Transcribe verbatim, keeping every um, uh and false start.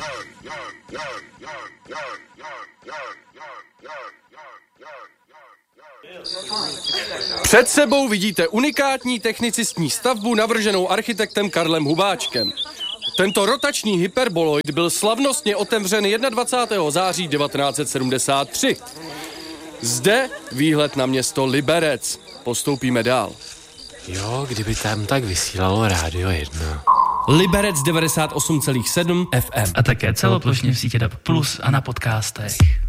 Před sebou vidíte unikátní technicistní stavbu navrženou architektem Karlem Hubáčkem. Tento rotační hyperboloid byl slavnostně otevřen dvacátého prvního září devatenáct set sedmdesát tři. Zde výhled na město Liberec. Postoupíme dál. Jo, kdyby tam tak vysílalo Rádio jedna. Liberec devadesát osm celá sedm F M. A také celoplošně v sítě D A B plus a na podcastech.